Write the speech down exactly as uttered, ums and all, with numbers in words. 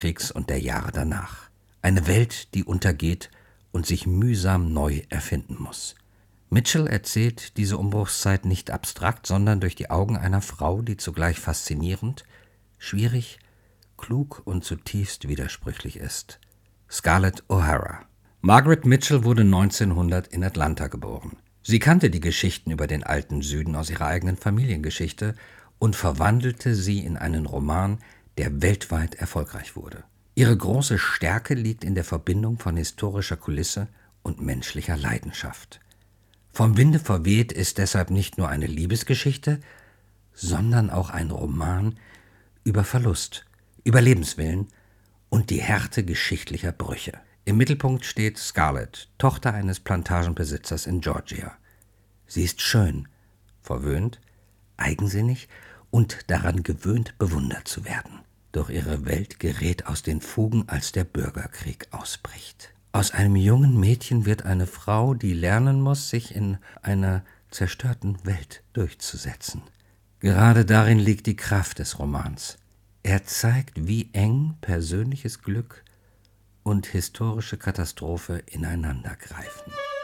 Kriegs und der Jahre danach. Eine Welt, die untergeht und sich mühsam neu erfinden muss. Mitchell erzählt diese Umbruchszeit nicht abstrakt, sondern durch die Augen einer Frau, die zugleich faszinierend, schwierig, klug und zutiefst widersprüchlich ist. Scarlett O'Hara. Margaret Mitchell wurde neunzehnhundert in Atlanta geboren. Sie kannte die Geschichten über den alten Süden aus ihrer eigenen Familiengeschichte und verwandelte sie in einen Roman, der weltweit erfolgreich wurde. Ihre große Stärke liegt in der Verbindung von historischer Kulisse und menschlicher Leidenschaft. Vom Winde verweht ist deshalb nicht nur eine Liebesgeschichte, sondern auch ein Roman über Verlust, über Lebenswillen und die Härte geschichtlicher Brüche. Im Mittelpunkt steht Scarlett, Tochter eines Plantagenbesitzers in Georgia. Sie ist schön, verwöhnt, eigensinnig und daran gewöhnt, bewundert zu werden. Doch ihre Welt gerät aus den Fugen, als der Bürgerkrieg ausbricht. Aus einem jungen Mädchen wird eine Frau, die lernen muss, sich in einer zerstörten Welt durchzusetzen. Gerade darin liegt die Kraft des Romans. Er zeigt, wie eng persönliches Glück und historische Katastrophe ineinandergreifen.